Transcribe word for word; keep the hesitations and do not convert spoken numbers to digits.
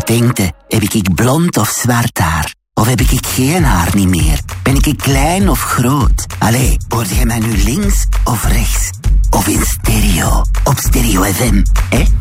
Wat denkt je? Heb ik blond of zwart haar? Of heb ik geen haar niet meer? Ben ik klein of groot? Allee, hoor jij mij nu links of rechts? Of in stereo? Op Stereo F M, hè?